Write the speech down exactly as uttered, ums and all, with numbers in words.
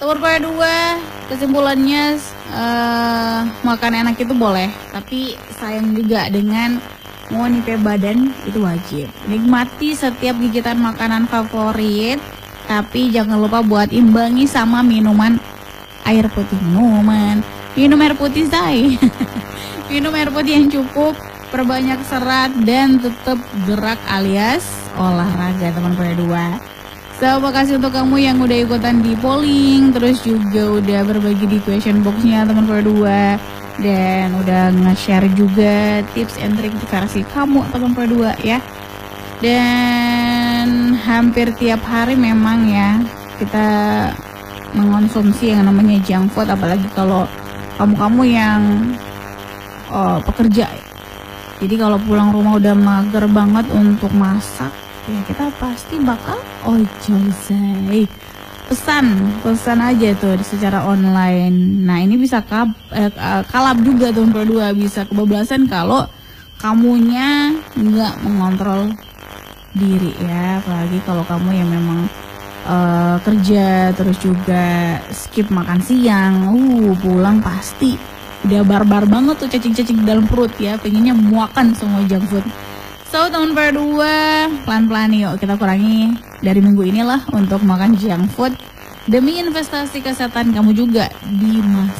Nomor dua, kesimpulannya uh, makan enak itu boleh, tapi sayang juga dengan monipe badan itu wajib. Nikmati setiap gigitan makanan favorit, tapi jangan lupa buat imbangi sama minuman air putih. Minuman, minum air putih say. Minum air putih yang cukup, perbanyak serat dan tetap gerak alias olahraga teman dua. So, makasih untuk kamu yang udah ikutan di polling, terus juga udah berbagi di question boxnya teman dua, dan udah nge-share juga tips and trick versi kamu teman dua ya. Dan hampir tiap hari memang ya kita mengonsumsi yang namanya junk food, apalagi kalau kamu-kamu yang oh, pekerja. Jadi kalau pulang rumah udah mager banget untuk masak, ya kita pasti bakal ojol say. Pesan, pesan aja tuh secara online. Nah ini bisa kab, eh, kalap juga tuh dua, bisa kebablasan kalau kamunya nggak mengontrol diri ya. Apalagi kalau kamu yang memang uh, kerja terus juga skip makan siang, uh pulang pasti udah barbar banget tuh cacing-cacing dalam perut ya, pengennya muakan semua junk food. So teman dua, pelan-pelan yuk kita kurangi dari minggu inilah untuk makan junk food demi investasi kesehatan kamu juga di masa